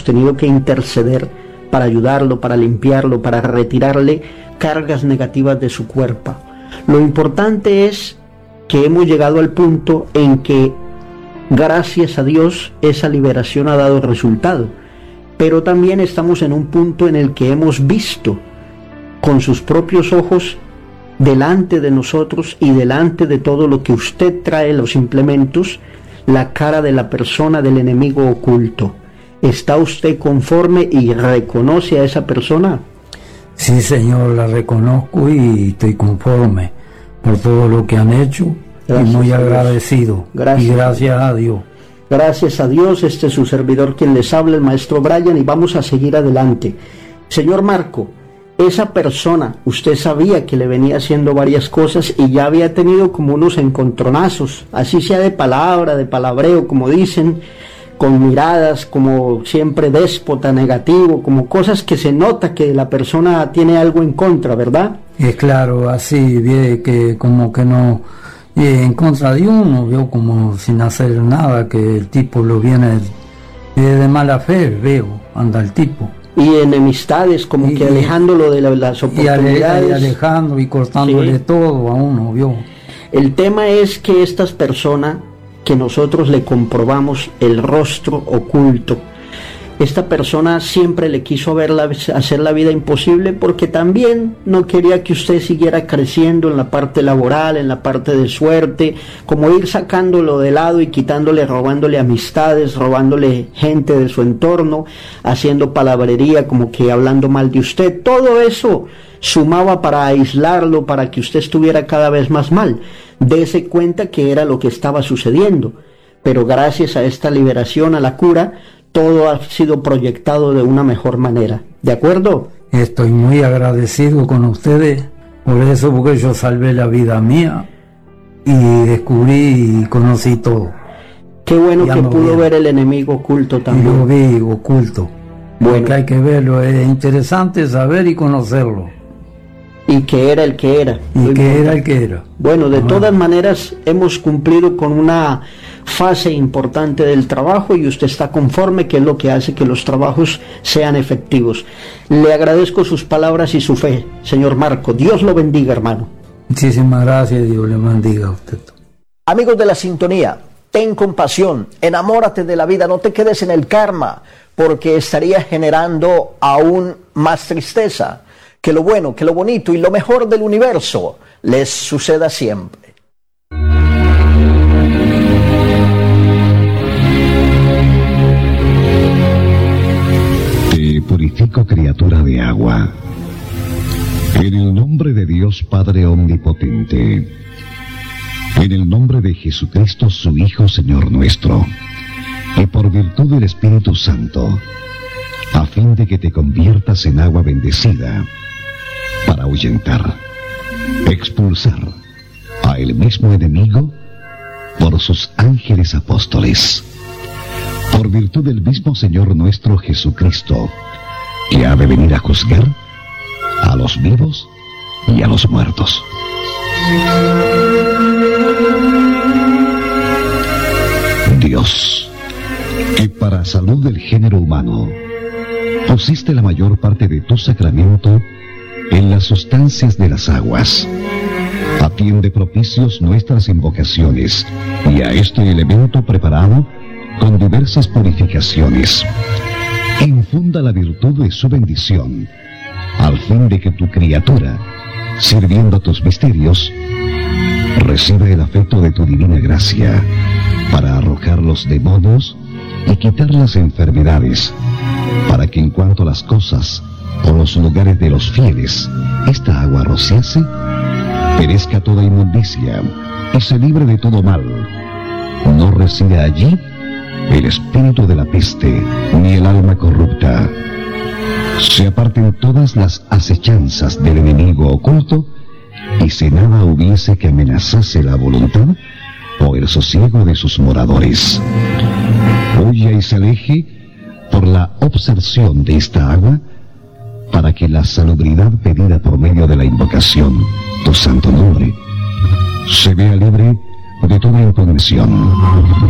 hemos tenido que interceder para ayudarlo, para limpiarlo, para retirarle cargas negativas de su cuerpo. Lo importante es que hemos llegado al punto en que, gracias a Dios, esa liberación ha dado resultado. Pero también estamos en un punto en el que hemos visto con sus propios ojos, delante de nosotros y delante de todo lo que usted trae, los implementos, la cara de la persona del enemigo oculto. ¿Está usted conforme y reconoce a esa persona? Sí, Señor, la reconozco y estoy conforme por todo lo que han hecho. Gracias, y muy agradecido. Gracias. Y gracias a Dios. Gracias a Dios. Este es su servidor quien les habla, el maestro Brian, y vamos a seguir adelante. Señor Marco, esa persona, usted sabía que le venía haciendo varias cosas y ya había tenido como unos encontronazos, así sea de palabra, de palabreo, como dicen, con miradas, como siempre déspota, negativo, como cosas que se nota que la persona tiene algo en contra, ¿verdad? Es claro, así, ve que como que no, en contra de uno, veo como sin hacer nada, que el tipo lo viene de mala fe, veo, anda el tipo. Y enemistades, como que alejándolo de las oportunidades. Y alejando y cortándole todo a uno, ¿vio? El tema es que estas personas, que nosotros le comprobamos el rostro oculto, esta persona siempre le quiso hacer la vida imposible, porque también no quería que usted siguiera creciendo en la parte laboral, en la parte de suerte, como ir sacándolo de lado y quitándole, robándole amistades, robándole gente de su entorno, haciendo palabrería, como que hablando mal de usted. Todo eso sumaba para aislarlo, para que usted estuviera cada vez más mal. Dese cuenta que era lo que estaba sucediendo, pero gracias a esta liberación, a la cura, todo ha sido proyectado de una mejor manera. ¿De acuerdo? Estoy muy agradecido con ustedes por eso, porque yo salvé la vida mía y descubrí y conocí todo. Qué bueno que pudo ver el enemigo oculto también. Y lo vi oculto. Bueno, porque hay que verlo, es interesante saber y conocerlo. Y que era el que era. Y que era el que era. Bueno, de todas maneras hemos cumplido con una fase importante del trabajo y usted está conforme, que es lo que hace que los trabajos sean efectivos. Le agradezco sus palabras y su fe, señor Marco. Dios lo bendiga, hermano. Muchísimas gracias, Dios le bendiga a usted. Amigos de la sintonía, ten compasión, enamórate de la vida, no te quedes en el karma, porque estarías generando aún más tristeza. Que lo bueno, que lo bonito y lo mejor del universo les suceda siempre. Te purifico, criatura de agua, en el nombre de Dios Padre Omnipotente, en el nombre de Jesucristo, su Hijo, Señor nuestro, y por virtud del Espíritu Santo, a fin de que te conviertas en agua bendecida, para ahuyentar, expulsar a el mismo enemigo por sus ángeles apóstoles, por virtud del mismo Señor nuestro Jesucristo, que ha de venir a juzgar a los vivos y a los muertos. Dios, que para salud del género humano pusiste la mayor parte de tu sacramento en las sustancias de las aguas, atiende propicios nuestras invocaciones y a este elemento preparado con diversas purificaciones. Infunda la virtud de su bendición, al fin de que tu criatura, sirviendo tus misterios, reciba el afecto de tu divina gracia para arrojar los demonios y quitar las enfermedades, para que en cuanto a las cosas o los lugares de los fieles esta agua rociase, perezca toda inmundicia y se libre de todo mal. No resida allí el espíritu de la peste ni el alma corrupta. Se aparten todas las acechanzas del enemigo oculto, y si nada hubiese que amenazase la voluntad o el sosiego de sus moradores, huya y se aleje por la observación de esta agua, para que la salubridad pedida por medio de la invocación, tu santo nombre, se vea libre de toda impugnación.